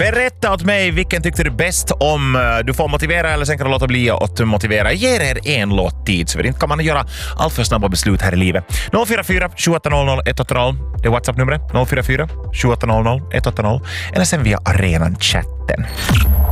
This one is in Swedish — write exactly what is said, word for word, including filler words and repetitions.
Berätta åt mig vilken tyckte du bäst om. Du får motivera eller sen kan du låta bli att motivera. Ge er en låt tid så inte kan man göra allt för snabba beslut här i livet. noll fyra fyra sju åtta noll noll ett åtta noll. Det är WhatsApp-numret. noll fyra fyra sju åtta noll noll ett åtta noll. Eller sen via arenan chatten.